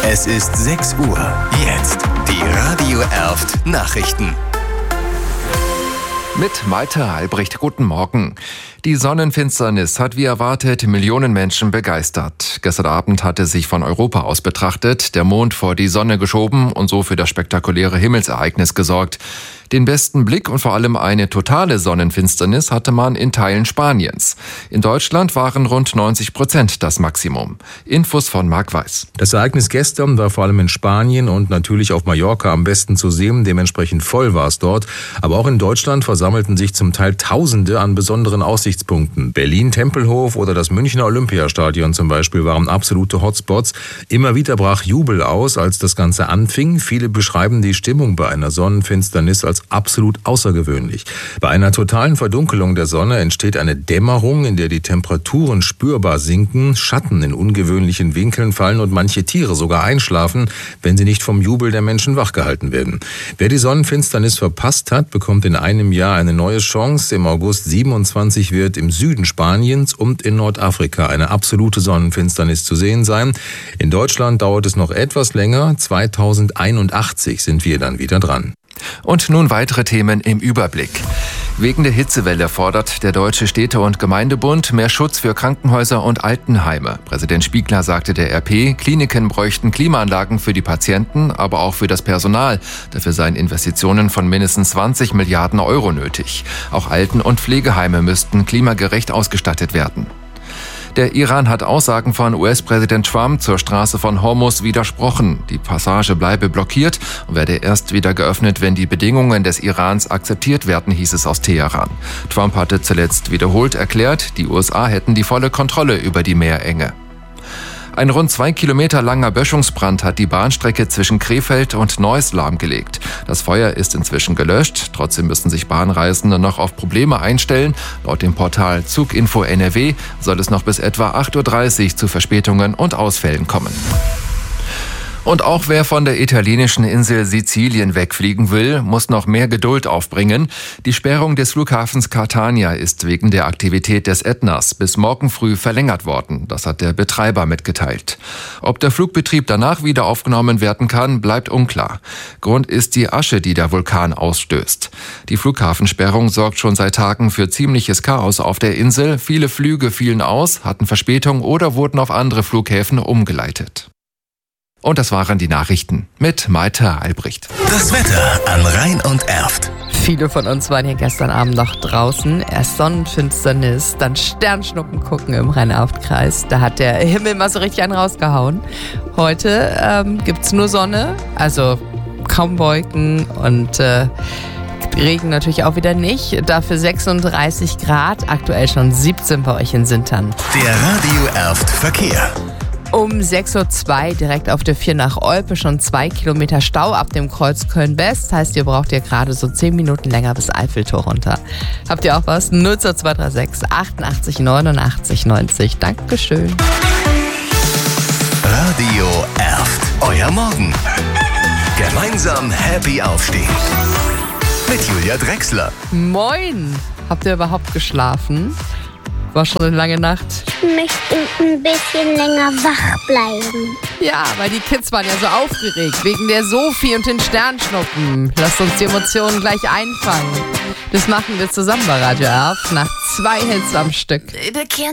Es ist 6 Uhr. Jetzt die Radio Erft Nachrichten. Mit Malte Albrecht, guten Morgen. Die Sonnenfinsternis hat wie erwartet Millionen Menschen begeistert. Gestern Abend hatte sich von Europa aus betrachtet der Mond vor die Sonne geschoben und so für das spektakuläre Himmelsereignis gesorgt. Den besten Blick und vor allem eine totale Sonnenfinsternis hatte man in Teilen Spaniens. In Deutschland waren rund 90% das Maximum. Infos von Marc Weiß. Das Ereignis gestern war vor allem in Spanien und natürlich auf Mallorca am besten zu sehen. Dementsprechend voll war es dort. Aber auch in Deutschland versammelten sich zum Teil Tausende an besonderen Aussichtspunkten. Berlin, Tempelhof oder das Münchner Olympiastadion zum Beispiel waren absolute Hotspots. Immer wieder brach Jubel aus, als das Ganze anfing. Viele beschreiben die Stimmung bei einer Sonnenfinsternis als absolut außergewöhnlich. Bei einer totalen Verdunkelung der Sonne entsteht eine Dämmerung, in der die Temperaturen spürbar sinken, Schatten in ungewöhnlichen Winkeln fallen und manche Tiere sogar einschlafen, wenn sie nicht vom Jubel der Menschen wachgehalten werden. Wer die Sonnenfinsternis verpasst hat, bekommt in einem Jahr eine neue Chance. Im August 27 wird im Süden Spaniens und in Nordafrika eine absolute Sonnenfinsternis zu sehen sein. In Deutschland dauert es noch etwas länger. 2081 sind wir dann wieder dran. Und nun weitere Themen im Überblick. Wegen der Hitzewelle fordert der Deutsche Städte- und Gemeindebund mehr Schutz für Krankenhäuser und Altenheime. Präsident Spiegler sagte der RP, Kliniken bräuchten Klimaanlagen für die Patienten, aber auch für das Personal. Dafür seien Investitionen von mindestens 20 Milliarden Euro nötig. Auch Alten- und Pflegeheime müssten klimagerecht ausgestattet werden. Der Iran hat Aussagen von US-Präsident Trump zur Straße von Hormuz widersprochen. Die Passage bleibe blockiert und werde erst wieder geöffnet, wenn die Bedingungen des Irans akzeptiert werden, hieß es aus Teheran. Trump hatte zuletzt wiederholt erklärt, die USA hätten die volle Kontrolle über die Meerenge. Ein rund 2 Kilometer langer Böschungsbrand hat die Bahnstrecke zwischen Krefeld und Neuss lahmgelegt. Das Feuer ist inzwischen gelöscht. Trotzdem müssen sich Bahnreisende noch auf Probleme einstellen. Laut dem Portal Zuginfo NRW soll es noch bis etwa 8:30 Uhr zu Verspätungen und Ausfällen kommen. Und auch wer von der italienischen Insel Sizilien wegfliegen will, muss noch mehr Geduld aufbringen. Die Sperrung des Flughafens Catania ist wegen der Aktivität des Ätnas bis morgen früh verlängert worden. Das hat der Betreiber mitgeteilt. Ob der Flugbetrieb danach wieder aufgenommen werden kann, bleibt unklar. Grund ist die Asche, die der Vulkan ausstößt. Die Flughafensperrung sorgt schon seit Tagen für ziemliches Chaos auf der Insel. Viele Flüge fielen aus, hatten Verspätung oder wurden auf andere Flughäfen umgeleitet. Und das waren die Nachrichten mit Malte Albrecht. Das Wetter an Rhein und Erft. Viele von uns waren ja gestern Abend noch draußen. Erst Sonnenfinsternis, dann Sternschnuppen gucken im Rhein-Erft-Kreis. Da hat der Himmel mal so richtig einen rausgehauen. Heute gibt's nur Sonne, also kaum Wolken und Regen natürlich auch wieder nicht. Dafür 36 Grad, aktuell schon 17 bei euch in Sintern. Der Radio Erft Verkehr. Um 6:02 Uhr direkt auf der 4 nach Olpe schon 2 Kilometer Stau ab dem Kreuz Köln-West. Heißt, ihr braucht ja gerade so 10 Minuten länger bis Eiffeltor runter. Habt ihr auch was? 02236 88 89 90. Dankeschön. Radio Erft. Euer Morgen. Gemeinsam happy aufstehen. Mit Julia Drechsler. Moin. Habt ihr überhaupt geschlafen? War schon eine lange Nacht. Ich möchte ein bisschen länger wach bleiben. Ja, weil die Kids waren ja so aufgeregt wegen der Sophie und den Sternschnuppen. Lasst uns die Emotionen gleich einfangen. Das machen wir zusammen bei Radio Erft nach 2 Hits am Stück.